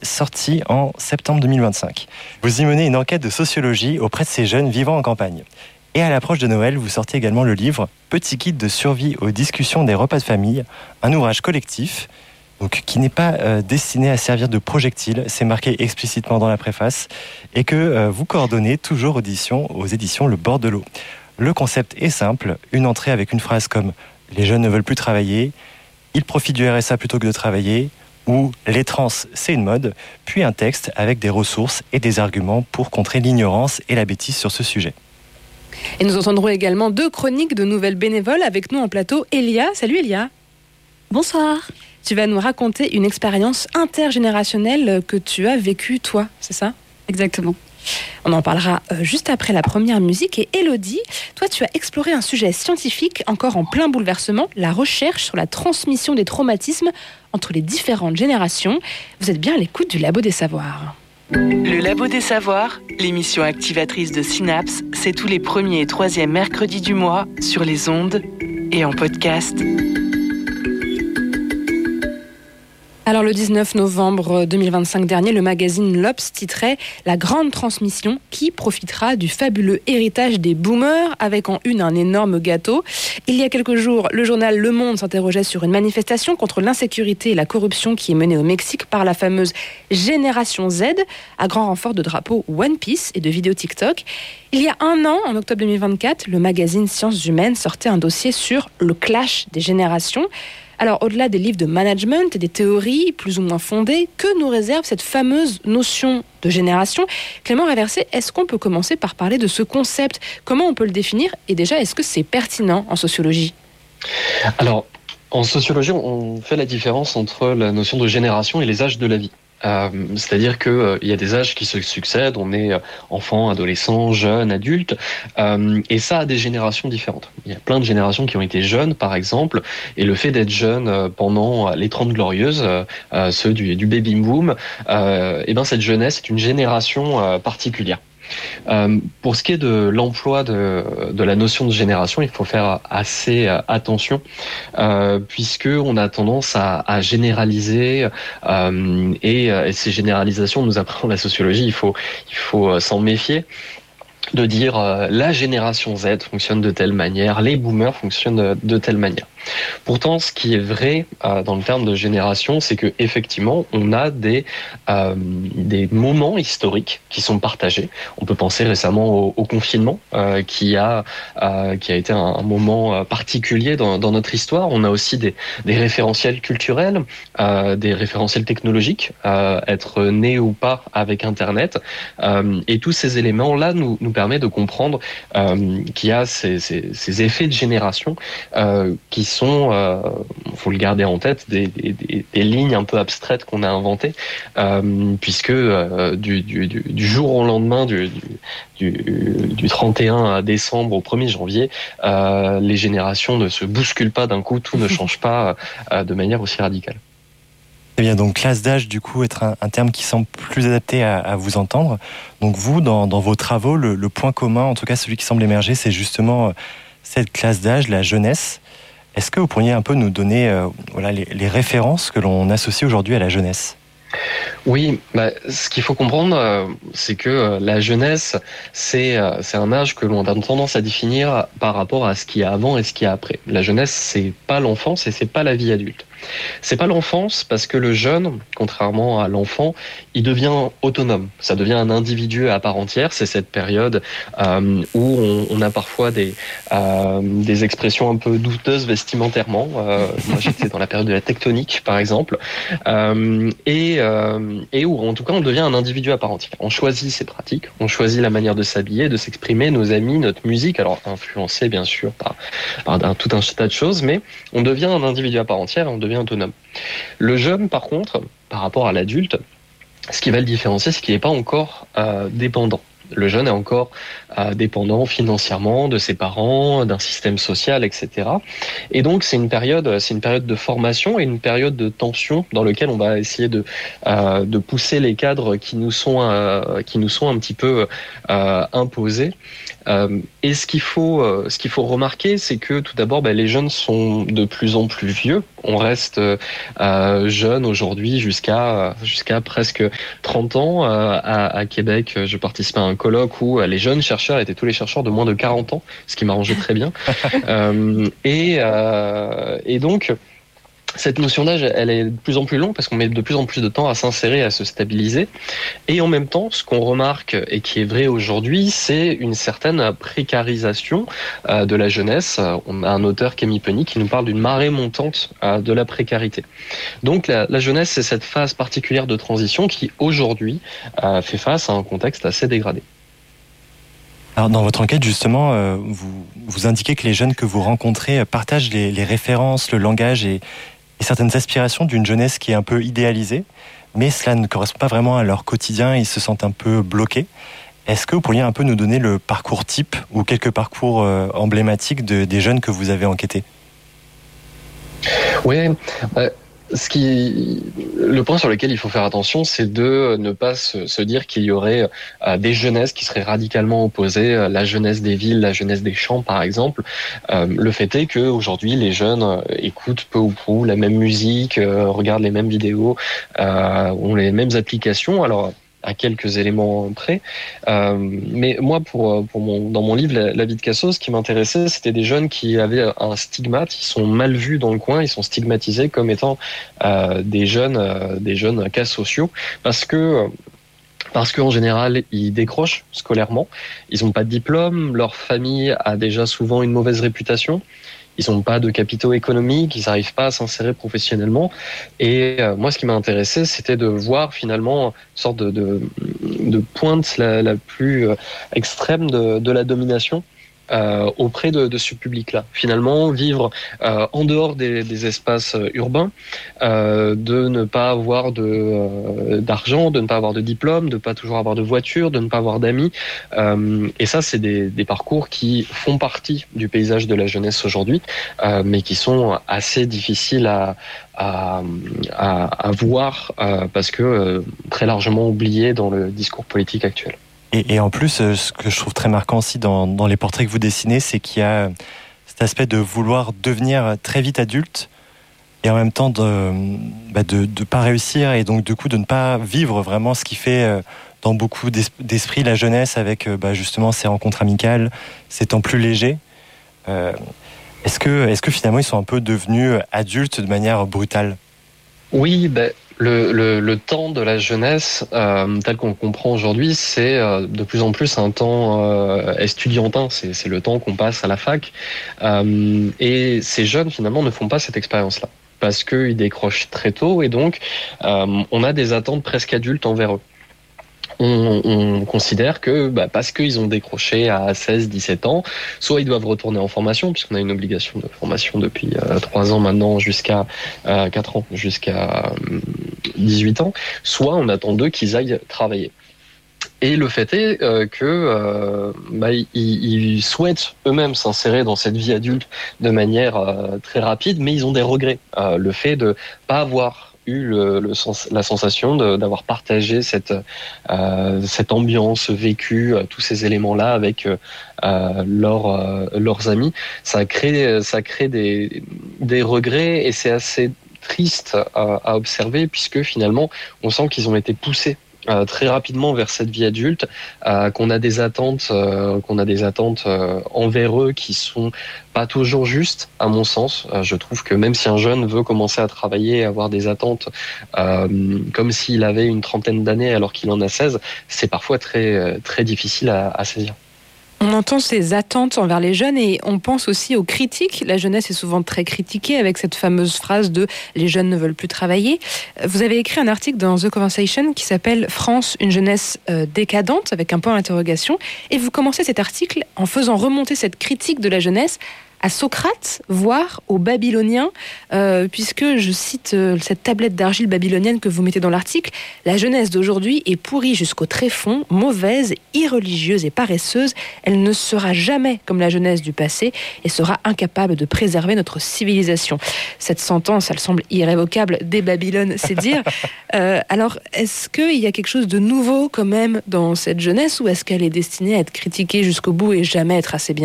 sorti en septembre 2025. Vous y menez une enquête de sociologie auprès de ces jeunes vivant en campagne. Et à l'approche de Noël, vous sortez également le livre « Petit guide de survie aux discussions des repas de famille », un ouvrage collectif donc, qui n'est pas destiné à servir de projectile, c'est marqué explicitement dans la préface, et que vous coordonnez toujours aux éditions Le Bord de l'eau. Le concept est simple, une entrée avec une phrase comme « Les jeunes ne veulent plus travailler »,« Ils profitent du RSA plutôt que de travailler » ou « Les trans, c'est une mode », puis un texte avec des ressources et des arguments pour contrer l'ignorance et la bêtise sur ce sujet. Et nous entendrons également 2 chroniques de nouvelles bénévoles avec nous en plateau. Elia, salut Elia. Bonsoir. Tu vas nous raconter une expérience intergénérationnelle que tu as vécue toi, c'est ça ? Exactement. On en parlera juste après la première musique. Et Élodie, toi tu as exploré un sujet scientifique encore en plein bouleversement, la recherche sur la transmission des traumatismes entre les différentes générations. Vous êtes bien à l'écoute du Labo des Savoirs. Le Labo des Savoirs, l'émission activatrice de Synapse, c'est tous les 1er et 3e mercredis du mois sur les ondes et en podcast. Alors le 19 novembre 2025 dernier, le magazine L'Obs titrait « La grande transmission qui profitera du fabuleux héritage des boomers » avec en une un énorme gâteau. Il y a quelques jours, le journal Le Monde s'interrogeait sur une manifestation contre l'insécurité et la corruption qui est menée au Mexique par la fameuse Génération Z, à grand renfort de drapeaux One Piece et de vidéos TikTok. Il y a un an, en octobre 2024, le magazine Sciences Humaines sortait un dossier sur le clash des générations. Alors, au-delà des livres de management et des théories plus ou moins fondées, que nous réserve cette fameuse notion de génération ? Clément Reversé, est-ce qu'on peut commencer par parler de ce concept ? Comment on peut le définir ? Et déjà, est-ce que c'est pertinent en sociologie ? Alors, en sociologie, on fait la différence entre la notion de génération et les âges de la vie. C'est-à-dire que il y a des âges qui se succèdent, on est enfant, adolescent, jeune, adulte, et ça a des générations différentes. Il y a plein de générations qui ont été jeunes, par exemple, et le fait d'être jeune pendant les 30 glorieuses, ceux du baby boom, et ben cette jeunesse est une génération particulière. Pour ce qui est de l'emploi de la notion de génération, il faut faire assez attention puisque on a tendance à généraliser et ces généralisations, nous apprend la sociologie, il faut s'en méfier. De dire la génération Z fonctionne de telle manière, les boomers fonctionnent de telle manière. Pourtant, ce qui est vrai dans le terme de génération, c'est que effectivement, on a des moments historiques qui sont partagés. On peut penser récemment au confinement, qui a été un moment particulier dans notre histoire. On a aussi des référentiels culturels, des référentiels technologiques, être né ou pas avec Internet, et tous ces éléments-là nous permet de comprendre qu'il y a ces effets de génération qui sont, faut le garder en tête, des lignes un peu abstraites qu'on a inventées, puisque du jour au lendemain, du 31 décembre au 1er janvier, les générations ne se bousculent pas d'un coup, tout ne change pas de manière aussi radicale. Eh bien, donc classe d'âge, du coup, être un terme qui semble plus adapté à vous entendre. Donc vous, dans vos travaux, le point commun, en tout cas celui qui semble émerger, c'est justement cette classe d'âge, la jeunesse. Est-ce que vous pourriez un peu nous donner les références que l'on associe aujourd'hui à la jeunesse ? Oui, ce qu'il faut comprendre, c'est que la jeunesse, c'est un âge que l'on a tendance à définir par rapport à ce qu'il y a avant et ce qu'il y a après. La jeunesse, c'est pas l'enfance et c'est pas la vie adulte. C'est pas l'enfance parce que le jeune, contrairement à l'enfant, il devient autonome. Ça devient un individu à part entière. C'est cette période où on a parfois des expressions un peu douteuses vestimentairement. Moi, j'étais dans la période de la tectonique, par exemple, et où, en tout cas, on devient un individu à part entière. On choisit ses pratiques, on choisit la manière de s'habiller, de s'exprimer, nos amis, notre musique, alors influencé bien sûr par tout un tas de choses, mais on devient un individu à part entière, on devient autonome. Le jeune, par contre, par rapport à l'adulte, ce qui va le différencier, c'est qu'il n'est pas encore dépendant. Le jeune est encore dépendant financièrement de ses parents, d'un système social, etc. Et donc c'est une période de formation et une période de tension dans laquelle on va essayer de pousser les cadres qui nous sont un petit peu imposés Et ce qu'il faut remarquer, c'est que tout d'abord, les jeunes sont de plus en plus vieux. On reste jeune aujourd'hui jusqu'à presque 30 ans. À Québec, je participais à un colloque où les jeunes chercheurs étaient tous les chercheurs de moins de 40 ans, ce qui m'arrangeait très bien. Et donc, cette notion d'âge, elle est de plus en plus longue parce qu'on met de plus en plus de temps à s'insérer, à se stabiliser. Et en même temps, ce qu'on remarque et qui est vrai aujourd'hui, c'est une certaine précarisation de la jeunesse. On a un auteur, Camille Penny, qui nous parle d'une marée montante de la précarité. Donc la jeunesse, c'est cette phase particulière de transition qui, aujourd'hui, fait face à un contexte assez dégradé. Alors, dans votre enquête, justement, vous indiquez que les jeunes que vous rencontrez partagent les références, le langage et certaines aspirations d'une jeunesse qui est un peu idéalisée, mais cela ne correspond pas vraiment à leur quotidien, ils se sentent un peu bloqués. Est-ce que vous pourriez un peu nous donner le parcours type ou quelques parcours emblématiques des jeunes que vous avez enquêtés ? Oui, le point sur lequel il faut faire attention, c'est de ne pas se dire qu'il y aurait des jeunesses qui seraient radicalement opposées, la jeunesse des villes, la jeunesse des champs, par exemple. Le fait est qu'aujourd'hui, les jeunes écoutent peu ou prou la même musique, regardent les mêmes vidéos, ont les mêmes applications. Alors, à quelques éléments près. Mais moi, dans mon livre La vie de Casso, ce qui m'intéressait, c'était des jeunes qui avaient un stigmate, ils sont mal vus dans le coin, ils sont stigmatisés comme étant des jeunes cas sociaux, parce qu'en général, ils décrochent scolairement, ils n'ont pas de diplôme, leur famille a déjà souvent une mauvaise réputation, ils n'ont pas de capitaux économiques, ils n'arrivent pas à s'insérer professionnellement. Et moi, ce qui m'a intéressé, c'était de voir finalement une sorte de pointe la plus extrême de la domination auprès de ce public-là. Finalement, vivre en dehors des espaces urbains, de ne pas avoir d'argent, de ne pas avoir de diplôme, de ne pas toujours avoir de voiture, de ne pas avoir d'amis. Et ça, c'est des parcours qui font partie du paysage de la jeunesse aujourd'hui, mais qui sont assez difficiles à voir parce que très largement oubliés dans le discours politique actuel. Et en plus, ce que je trouve très marquant aussi dans les portraits que vous dessinez, c'est qu'il y a cet aspect de vouloir devenir très vite adulte et en même temps de pas réussir et donc du coup de ne pas vivre vraiment ce qui fait dans beaucoup d'esprits la jeunesse avec justement ces rencontres amicales, ces temps plus légers. Est-ce que finalement ils sont un peu devenus adultes de manière brutale ? Oui, le temps de la jeunesse, tel qu'on le comprend aujourd'hui, c'est de plus en plus un temps estudiantin. C'est le temps qu'on passe à la fac. Et ces jeunes, finalement, ne font pas cette expérience-là parce qu'ils décrochent très tôt et donc on a des attentes presque adultes envers eux. On considère que parce qu'ils ont décroché à 16-17 ans, soit ils doivent retourner en formation, puisqu'on a une obligation de formation depuis 3 ans maintenant jusqu'à 4 ans, jusqu'à 18 ans, soit on attend d'eux qu'ils aillent travailler. Et le fait est ils souhaitent eux-mêmes s'insérer dans cette vie adulte de manière très rapide, mais ils ont des regrets. Le fait de pas avoir eu la sensation d'avoir partagé cette ambiance vécue, tous ces éléments-là avec leurs amis, ça crée des regrets et c'est assez triste à observer puisque finalement on sent qu'ils ont été poussés très rapidement vers cette vie adulte, qu'on a des attentes envers eux qui sont pas toujours justes, à mon sens. Je trouve que même si un jeune veut commencer à travailler et avoir des attentes comme s'il avait une trentaine d'années alors qu'il en a 16, c'est parfois très, très difficile à saisir. On entend ces attentes envers les jeunes et on pense aussi aux critiques. La jeunesse est souvent très critiquée avec cette fameuse phrase de « les jeunes ne veulent plus travailler ». Vous avez écrit un article dans The Conversation qui s'appelle « France, une jeunesse décadente » avec un point d'interrogation. Et vous commencez cet article en faisant remonter cette critique de la jeunesse à Socrate, voire aux Babyloniens, puisque je cite cette tablette d'argile babylonienne que vous mettez dans l'article, la jeunesse d'aujourd'hui est pourrie jusqu'au tréfonds, mauvaise, irreligieuse et paresseuse. Elle ne sera jamais comme la jeunesse du passé et sera incapable de préserver notre civilisation. Cette sentence, elle semble irrévocable dès Babylone, c'est dire. Alors, est-ce qu'il y a quelque chose de nouveau quand même dans cette jeunesse ou est-ce qu'elle est destinée à être critiquée jusqu'au bout et jamais être assez bien ?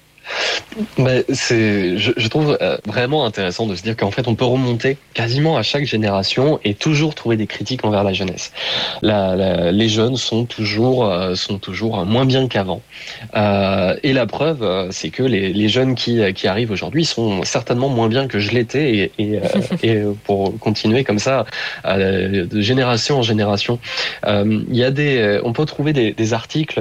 Je trouve vraiment intéressant de se dire qu'en fait on peut remonter quasiment à chaque génération et toujours trouver des critiques envers la jeunesse. Les jeunes sont toujours moins bien qu'avant. Et la preuve, c'est que les jeunes qui arrivent aujourd'hui sont certainement moins bien que je l'étais et pour continuer comme ça de génération en génération. On peut trouver des articles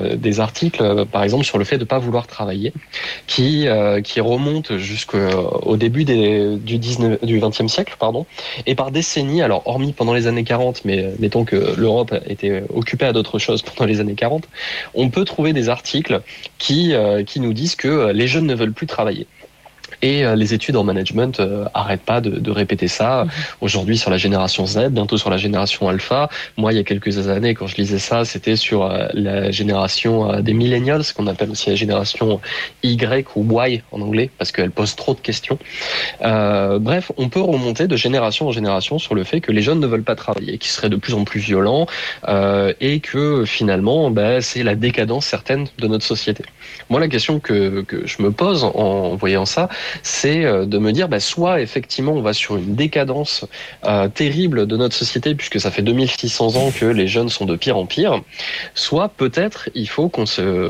par exemple sur le fait de pas vouloir travailler qui remonte jusqu'au début du XXe siècle, et par décennies, alors hormis pendant les années 40, mais mettons que l'Europe était occupée à d'autres choses pendant les années 40, on peut trouver des articles qui nous disent que les jeunes ne veulent plus travailler. Et les études en management arrêtent pas de répéter ça. Aujourd'hui sur la génération Z, bientôt sur la génération Alpha. Moi, il y a quelques années, quand je lisais ça, c'était sur la génération des millennials, qu'on appelle aussi la génération Y ou Y en anglais, parce qu'elle pose trop de questions. Bref, on peut remonter de génération en génération sur le fait que les jeunes ne veulent pas travailler, qu'ils seraient de plus en plus violents, et que finalement, c'est la décadence certaine de notre société. Moi, la question que je me pose en voyant ça, c'est de me dire, soit effectivement on va sur une décadence terrible de notre société, puisque ça fait 2600 ans que les jeunes sont de pire en pire, soit peut-être il faut qu'on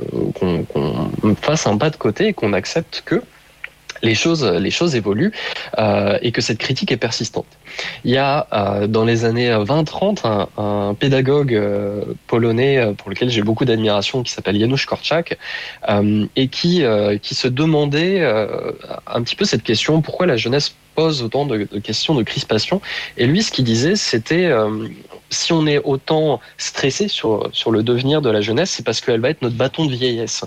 fasse un pas de côté et qu'on accepte que les choses évoluent et que cette critique est persistante. Il y a dans les années 20-30 un pédagogue polonais pour lequel j'ai beaucoup d'admiration qui s'appelle Janusz Korczak et qui se demandait un petit peu cette question: pourquoi la jeunesse pose autant de questions de crispation? Et lui, ce qu'il disait, c'était si on est autant stressé sur le devenir de la jeunesse, c'est parce qu'elle va être notre bâton de vieillesse,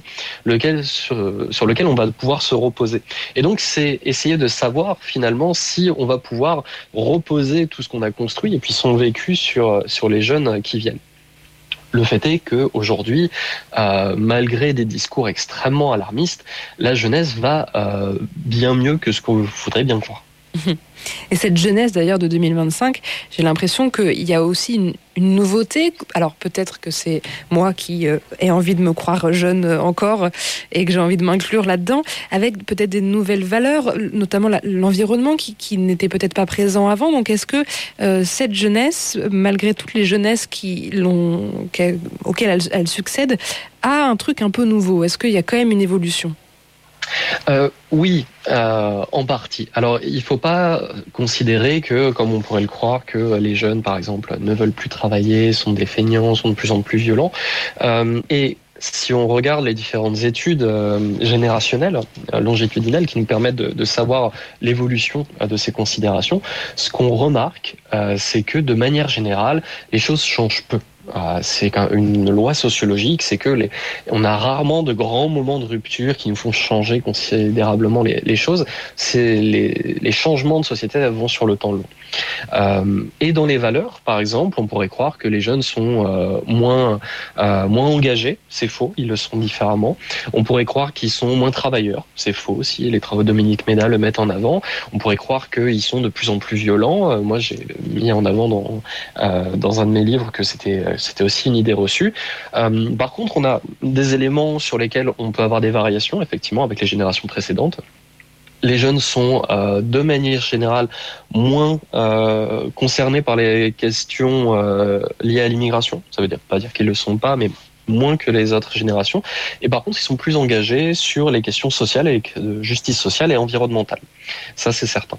sur lequel on va pouvoir se reposer. Et donc, c'est essayer de savoir finalement si on va pouvoir reposer tout ce qu'on a construit et puis son vécu sur les jeunes qui viennent. Le fait est qu'aujourd'hui, malgré des discours extrêmement alarmistes, la jeunesse va bien mieux que ce qu'on voudrait bien croire. Et cette jeunesse d'ailleurs de 2025, j'ai l'impression qu'il y a aussi une nouveauté. Alors peut-être que c'est moi qui ai envie de me croire jeune encore et que j'ai envie de m'inclure là-dedans, avec peut-être des nouvelles valeurs, notamment l'environnement qui n'était peut-être pas présent avant. Donc est-ce que cette jeunesse, malgré toutes les jeunesses auxquelles elle succède, a un truc un peu nouveau? Est-ce qu'il y a quand même une évolution? Oui, en partie. Alors, il ne faut pas considérer que, comme on pourrait le croire, que les jeunes, par exemple, ne veulent plus travailler, sont des feignants, sont de plus en plus violents. Et si on regarde les différentes études générationnelles, longitudinales, qui nous permettent de savoir l'évolution de ces considérations, ce qu'on remarque, c'est que, de manière générale, les choses changent peu. C'est une loi sociologique, c'est que on a rarement de grands moments de rupture qui nous font changer considérablement les choses. C'est les changements de société vont sur le temps long. Et dans les valeurs, par exemple, on pourrait croire que les jeunes sont moins engagés. C'est faux, ils le sont différemment. On pourrait croire qu'ils sont moins travailleurs. C'est faux aussi. Les travaux de Dominique Méda le mettent en avant. On pourrait croire qu'ils sont de plus en plus violents. Moi, j'ai mis en avant dans un de mes livres que c'était aussi une idée reçue. Par contre, on a des éléments sur lesquels on peut avoir des variations, effectivement, avec les générations précédentes. Les jeunes sont, de manière générale, moins concernés par les questions liées à l'immigration. Ça veut pas dire qu'ils ne le sont pas, mais moins que les autres générations. Et par contre, ils sont plus engagés sur les questions sociales et de justice sociale et environnementale. Ça, c'est certain.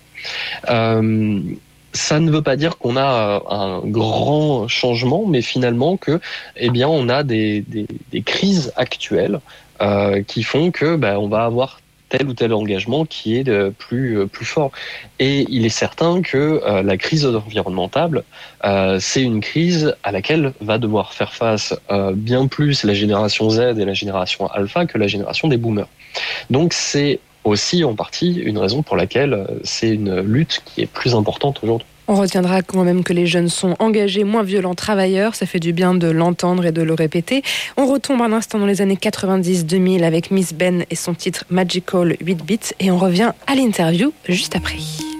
Ça ne veut pas dire qu'on a un grand changement, mais finalement que, on a des crises actuelles qui font que on va avoir tel ou tel engagement qui est plus fort. Et il est certain que la crise environnementale, c'est une crise à laquelle va devoir faire face bien plus la génération Z et la génération Alpha que la génération des boomers. Donc c'est aussi en partie une raison pour laquelle c'est une lutte qui est plus importante aujourd'hui. On retiendra quand même que les jeunes sont engagés, moins violents, travailleurs. Ça fait du bien de l'entendre et de le répéter. On retombe un instant dans les années 90-2000 avec Miss Ben et son titre Magical 8 Bits. Et on revient à l'interview juste après.